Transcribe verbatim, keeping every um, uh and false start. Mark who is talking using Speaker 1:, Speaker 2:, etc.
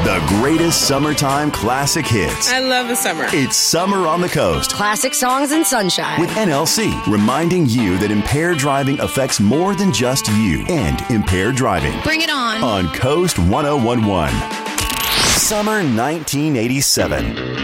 Speaker 1: The greatest summertime classic hits.
Speaker 2: I love the summer.
Speaker 1: It's Summer on the Coast.
Speaker 3: Classic songs and sunshine.
Speaker 1: With N L C, reminding you that impaired driving affects more than just you and impaired driving.
Speaker 4: Bring it on.
Speaker 1: On Coast one oh one one. Summer nineteen eighty-seven.